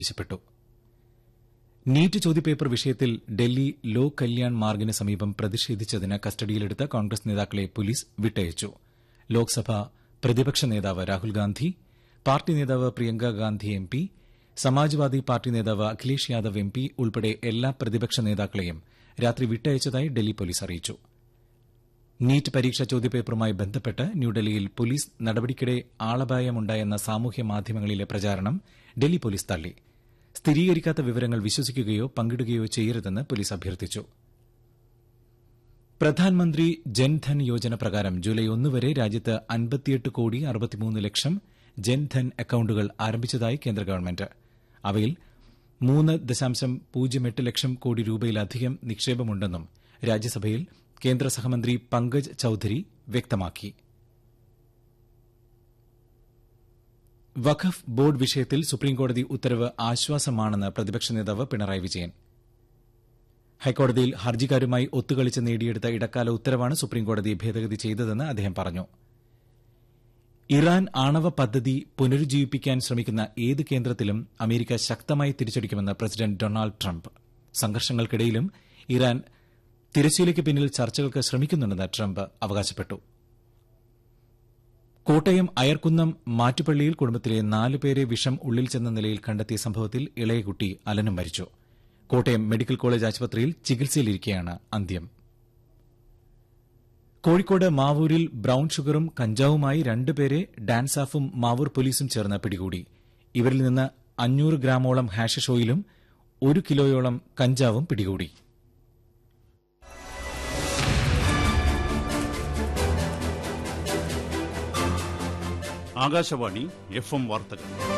ആവശ്യപ്പെട്ടു. നീറ്റ് ചോദ്യപേപ്പർ വിഷയത്തിൽ ഡൽഹി ലോക് കല്യാൺ മാർഗിന് സമീപം പ്രതിഷേധിച്ചതിന് കസ്റ്റഡിയിലെടുത്ത കോൺഗ്രസ് നേതാക്കളെ പോലീസ് വിട്ടയച്ചു. ലോക്സഭാ പ്രതിപക്ഷ നേതാവ് രാഹുൽ ഗാന്ധി, പാർട്ടി നേതാവ് പ്രിയങ്ക ഗാന്ധി എംപി, സമാജ്വാദി പാർട്ടി നേതാവ് അഖിലേഷ് യാദവ് എംപി ഉൾപ്പെടെ എല്ലാ പ്രതിപക്ഷ നേതാക്കളെയും രാത്രി വിട്ടയച്ചതായി ഡൽഹി പോലീസ് അറിയിച്ചു. നീറ്റ് പരീക്ഷാ ചോദ്യപേപ്പറുമായി ബന്ധപ്പെട്ട് ന്യൂഡൽഹിയിൽ പോലീസ് നടപടിക്കിടെ ആളപായമുണ്ടായെന്ന സാമൂഹ്യ മാധ്യമങ്ങളിലെ പ്രചാരണം ഡൽഹി പോലീസ് തള്ളി. സ്ഥിരീകരിക്കാത്ത വിവരങ്ങൾ വിശ്വസിക്കുകയോ പങ്കിടുകയോ ചെയ്യരുതെന്ന് പോലീസ് അഭ്യർത്ഥിച്ചു. പ്രധാൻമന്ത്രി ജൻധൻ യോജന പ്രകാരം ജൂലൈ 1 വരെ രാജ്യത്ത് 58,63,00,000 ജൻധൻ അക്കൌണ്ടുകൾ ആരംഭിച്ചതായി കേന്ദ്ര ഗവൺമെന്റ്. അവയിൽ 3.08 ലക്ഷം കോടി രൂപയിലധികം നിക്ഷേപമുണ്ടെന്നും രാജ്യസഭയിൽ കേന്ദ്ര സഹമന്ത്രി പങ്കജ് ചൌധരി വ്യക്തമാക്കി. വഖഫ് ബോർഡ് വിഷയത്തിൽ സുപ്രീംകോടതി ഉത്തരവ് ആശ്വാസമാണെന്ന് പ്രതിപക്ഷ നേതാവ് പിണറായി വിജയൻ. ഹൈക്കോടതിയിൽ ഹർജിക്കാരുമായി ഒത്തുകളിച്ച് നേടിയെടുത്ത ഇടക്കാല ഉത്തരവാണ് സുപ്രീംകോടതി ഭേദഗതി ചെയ്തതെന്ന് അദ്ദേഹം പറഞ്ഞു. ഇറാൻ ആണവ പദ്ധതി പുനരുജ്ജീവിപ്പിക്കാൻ ശ്രമിക്കുന്ന ഏത് കേന്ദ്രത്തിലും അമേരിക്ക ശക്തമായി തിരിച്ചടിക്കുമെന്ന് പ്രസിഡന്റ് ഡൊണാൾഡ് ട്രംപ്. സംഘർഷങ്ങൾക്കിടയിലും ഇറാൻ തിരശ്ശീലയ്ക്ക് പിന്നിൽ ചർച്ചകൾക്ക് ശ്രമിക്കുന്നുണ്ടെന്ന് ട്രംപ് അവകാശപ്പെട്ടു. കോട്ടയം അയർക്കുന്നം മാറ്റുപള്ളിയിൽ കുടുംബത്തിലെ 4 പേരെ വിഷം ഉള്ളിൽ ചെന്ന നിലയിൽ കണ്ടെത്തിയ സംഭവത്തിൽ ഇളയകുട്ടി അലനും മരിച്ചു. കോട്ടയം മെഡിക്കൽ കോളേജ് ആശുപത്രിയിൽ ചികിത്സയിലിരിക്കെയാണ് അന്ത്യം. കോഴിക്കോട് മാവൂരിൽ ബ്രൌൺ ഷുഗറും കഞ്ചാവുമായി 2 പേരെ ഡാൻസാഫും മാവൂർ പോലീസും ചേർന്ന് പിടികൂടി. ഇവരിൽ നിന്ന് 500 ഗ്രാമോളം ഹാഷിഷ് ഓയിലും 1 കിലോയോളം കഞ്ചാവും പിടികൂടി. ആകാശവാണി FM വാർത്തകൾ.